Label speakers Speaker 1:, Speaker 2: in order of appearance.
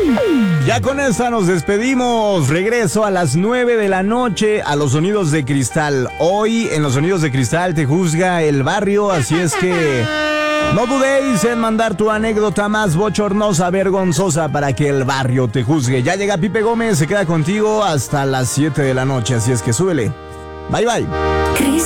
Speaker 1: Ya con esta nos despedimos. Regreso a las 9 de la noche a los Sonidos de Cristal. Hoy en los Sonidos de Cristal te juzga el barrio, así es que no dudéis en mandar tu anécdota más bochornosa, vergonzosa para que el barrio te juzgue. Ya llega Pipe Gómez, se queda contigo hasta las 7 de la noche, así es que súbele. Bye bye.